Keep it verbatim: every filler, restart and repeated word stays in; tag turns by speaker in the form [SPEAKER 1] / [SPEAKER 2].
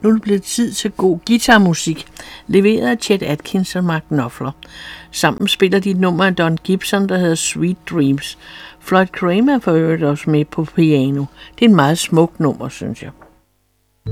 [SPEAKER 1] Nu er det blevet tid til god guitarmusik, leveret af Chet Atkins og Mark Knopfler. Sammen spiller de et nummer af Don Gibson, der hedder Sweet Dreams. Floyd Cramer er for øvrigt også med på piano. Det er en meget smuk nummer, synes jeg.